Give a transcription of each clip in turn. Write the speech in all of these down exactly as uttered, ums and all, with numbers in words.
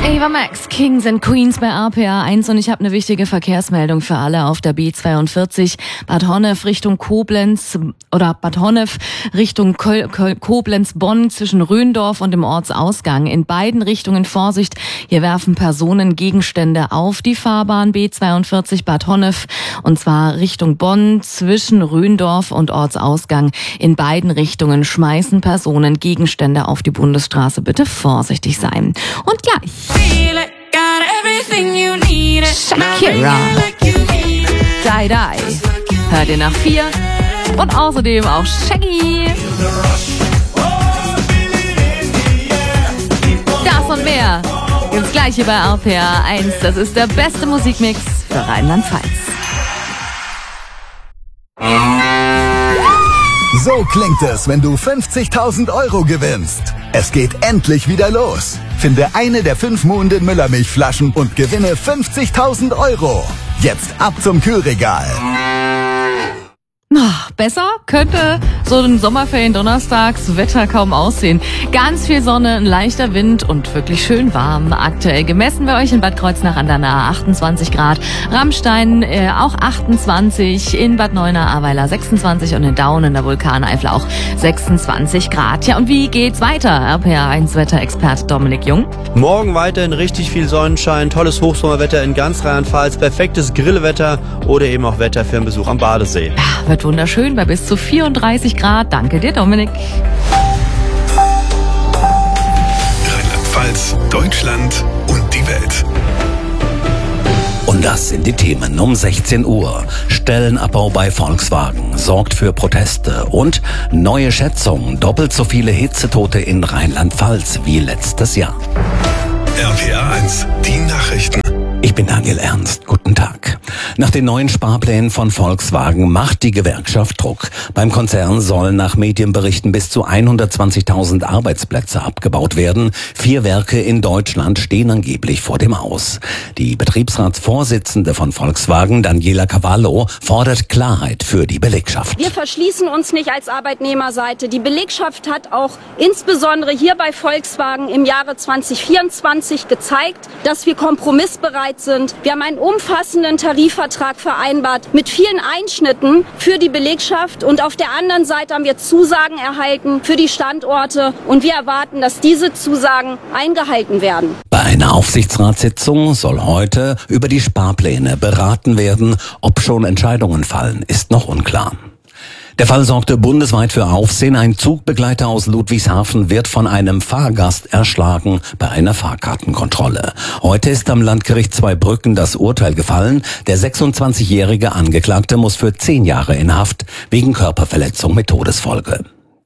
Ava Max, Kings and Queens bei R P R eins und ich habe eine wichtige Verkehrsmeldung für alle auf der B zweiundvierzig Bad Honnef Richtung Koblenz oder Bad Honnef Richtung Kol- Kol- Koblenz-Bonn zwischen Röndorf und dem Ortsausgang. In beiden Richtungen Vorsicht, hier werfen Personen Gegenstände auf die Fahrbahn B zweiundvierzig Bad Honnef und zwar Richtung Bonn zwischen Röndorf und Ortsausgang. In beiden Richtungen schmeißen Personen Gegenstände auf die Bundesstraße. Bitte vorsichtig sein. Und gleich Shakira, Die Die, hört ihr nach vier und außerdem auch Shaggy. Das und mehr gibt's gleich hier bei R P R eins. Das ist der beste Musikmix für Rheinland-Pfalz. So klingt es, wenn du fünfzigtausend Euro gewinnst. Es geht endlich wieder los. Finde eine der fünf Muhnden Müllermilchflaschen und gewinne fünfzigtausend Euro. Jetzt ab zum Kühlregal. Ach, besser könnte so ein Sommerferien-Donnerstags-Wetter kaum aussehen. Ganz viel Sonne, ein leichter Wind und wirklich schön warm. Aktuell gemessen bei euch in Bad Kreuznach an der Nahe achtundzwanzig Grad, Rammstein äh, auch achtundzwanzig, in Bad Neuenahr-Ahrweiler sechsundzwanzig und in Daun in der Vulkaneifel auch sechsundzwanzig Grad. Ja, und wie geht's weiter? R P R eins Wetterexperte Dominik Jung. Morgen weiterhin richtig viel Sonnenschein, tolles Hochsommerwetter in ganz Rheinland-Pfalz, perfektes Grillwetter oder eben auch Wetter für einen Besuch am Badesee. Ja, wird wunderschön bei bis zu vierunddreißig Grad. Danke dir, Dominik. Rheinland-Pfalz, Deutschland und die Welt. Und das sind die Themen um sechzehn Uhr. Stellenabbau bei Volkswagen sorgt für Proteste und neue Schätzung, doppelt so viele Hitzetote in Rheinland-Pfalz wie letztes Jahr. R P R eins, die Nachrichten. Ich bin Daniel Ernst. Guten Tag. Nach den neuen Sparplänen von Volkswagen macht die Gewerkschaft Druck. Beim Konzern sollen nach Medienberichten bis zu hundertzwanzigtausend Arbeitsplätze abgebaut werden. Vier Werke in Deutschland stehen angeblich vor dem Aus. Die Betriebsratsvorsitzende von Volkswagen, Daniela Cavallo, fordert Klarheit für die Belegschaft. Wir verschließen uns nicht als Arbeitnehmerseite. Die Belegschaft hat auch insbesondere hier bei Volkswagen im Jahre zweitausendvierundzwanzig gezeigt, dass wir kompromissbereit sind. Wir haben einen umfassenden Tarifvertrag vereinbart mit vielen Einschnitten für die Belegschaft und auf der anderen Seite haben wir Zusagen erhalten für die Standorte und wir erwarten, dass diese Zusagen eingehalten werden. Bei einer Aufsichtsratssitzung soll heute über die Sparpläne beraten werden. Ob schon Entscheidungen fallen, ist noch unklar. Der Fall sorgte bundesweit für Aufsehen. Ein Zugbegleiter aus Ludwigshafen wird von einem Fahrgast erschlagen bei einer Fahrkartenkontrolle. Heute ist am Landgericht Zweibrücken das Urteil gefallen. Der sechsundzwanzigjährige Angeklagte muss für zehn Jahre in Haft wegen Körperverletzung mit Todesfolge.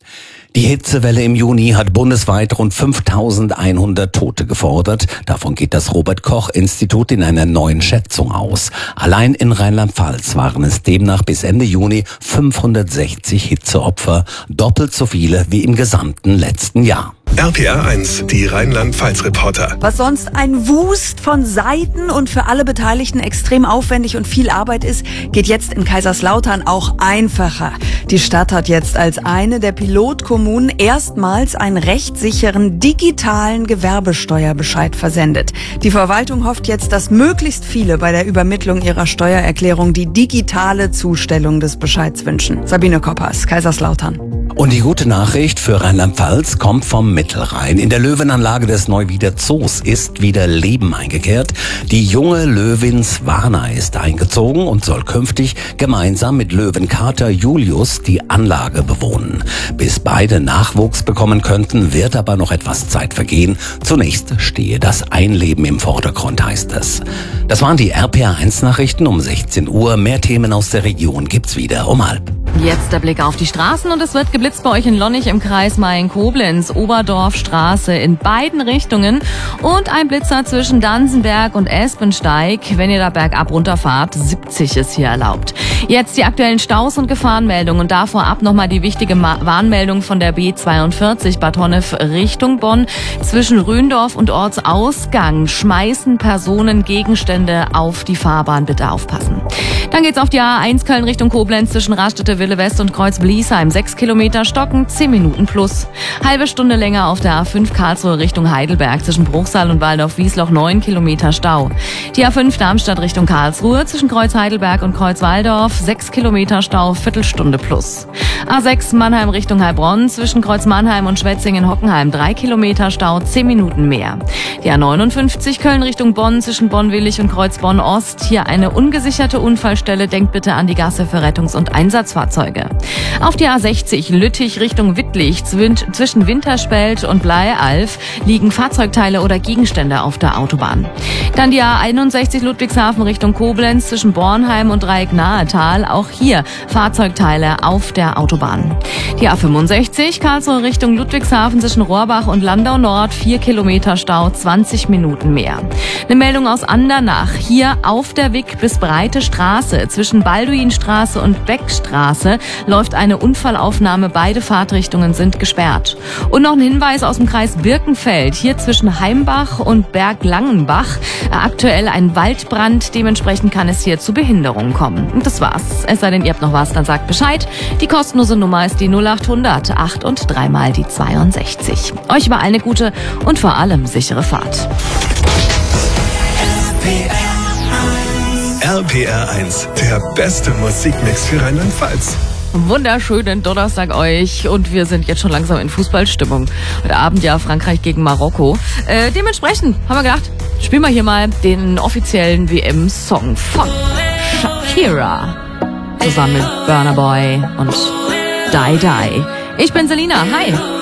Die Hitzewelle im Juni hat bundesweit rund fünftausendeinhundert Tote gefordert. Davon geht das Robert-Koch-Institut in einer neuen Schätzung aus. Allein in Rheinland-Pfalz waren es demnach bis Ende Juni fünfhundertsechzig Hitzeopfer, doppelt so viele wie im gesamten letzten Jahr. R P R eins, die Rheinland-Pfalz-Reporter. Was sonst ein Wust von Seiten und für alle Beteiligten extrem aufwendig und viel Arbeit ist, geht jetzt in Kaiserslautern auch einfacher. Die Stadt hat jetzt als eine der Pilotkommunen erstmals einen rechtssicheren digitalen Gewerbesteuerbescheid versendet. Die Verwaltung hofft jetzt, dass möglichst viele bei der Übermittlung ihrer Steuererklärung die digitale Zustellung des Bescheids wünschen. Sabine Koppers, Kaiserslautern. Und die gute Nachricht für Rheinland-Pfalz kommt vom Mittelrhein. In der Löwenanlage des Neuwieder Zoos ist wieder Leben eingekehrt. Die junge Löwin Swana ist eingezogen und soll künftig gemeinsam mit Löwenkater Julius die Anlage bewohnen. Bis beide Nachwuchs bekommen könnten, wird aber noch etwas Zeit vergehen. Zunächst stehe das Einleben im Vordergrund, heißt es. Das waren die R P R eins Nachrichten um sechzehn Uhr. Mehr Themen aus der Region gibt's wieder um halb. Jetzt der Blick auf die Straßen und es wird geblitzt bei euch in Lonnig im Kreis Mayen-Koblenz, Oberdorfstraße in beiden Richtungen und ein Blitzer zwischen Dansenberg und Espensteig. Wenn ihr da bergab runterfahrt, siebzig ist hier erlaubt. Jetzt die aktuellen Staus und Gefahrenmeldungen und davor ab nochmal die wichtige Ma- Warnmeldung von der B zweiundvierzig Bad Honnef Richtung Bonn. Zwischen Röndorf und Ortsausgang schmeißen Personen Gegenstände auf die Fahrbahn. Bitte aufpassen. Dann geht's auf die A eins Köln Richtung Koblenz zwischen Raststätte Wille West und Kreuz Bliesheim, sechs Kilometer Stocken, zehn Minuten plus. Halbe Stunde länger auf der A fünf Karlsruhe Richtung Heidelberg, zwischen Bruchsal und Waldorf-Wiesloch, neun Kilometer Stau. Die A fünf Darmstadt Richtung Karlsruhe, zwischen Kreuz Heidelberg und Kreuz Waldorf, sechs Kilometer Stau, Viertelstunde plus. A sechs Mannheim Richtung Heilbronn, zwischen Kreuz Mannheim und Schwetzingen-Hockenheim, drei Kilometer Stau, zehn Minuten mehr. Die A neunundfünfzig Köln Richtung Bonn, zwischen Bonn-Willig und Kreuz Bonn-Ost, hier eine ungesicherte Unfallstelle, denkt bitte an die Gasse für Rettungs- und Einsatzfahrzeuge. Auf die A sechzig Lüttich Richtung Wittlich, zwischen Winterspelt und Bleialf liegen Fahrzeugteile oder Gegenstände auf der Autobahn. Dann die A einundsechzig Ludwigshafen Richtung Koblenz, zwischen Bornheim und Dreieck-Nahetal, auch hier Fahrzeugteile auf der Autobahn. Die A fünfundsechzig Karlsruhe Richtung Ludwigshafen, zwischen Rohrbach und Landau Nord, vier Kilometer Stau, zwanzig Minuten mehr. Eine Meldung aus Andernach, hier auf der Wick bis Breite Straße, zwischen Balduinstraße und Beckstraße läuft eine Unfallaufnahme, beide Fahrtrichtungen sind gesperrt. Und noch ein Hinweis aus dem Kreis Birkenfeld, hier zwischen Heimbach und Berglangenbach, aktuell ein Waldbrand, dementsprechend kann es hier zu Behinderungen kommen. Und das war's. Es sei denn, ihr habt noch was, dann sagt Bescheid. Die kostenlose Nummer ist die null achthundert acht und dreimal die zweiundsechzig. Euch überall eine gute und vor allem sichere Fahrt. R P R eins, der beste Musikmix für Rheinland-Pfalz. Wunderschönen Donnerstag euch und wir sind jetzt schon langsam in Fußballstimmung. Heute Abend ja Frankreich gegen Marokko. Äh, dementsprechend haben wir gedacht, spielen wir hier mal den offiziellen W M-Song von Shakira zusammen mit Burna Boy und Die Die. Ich bin Selina, hi.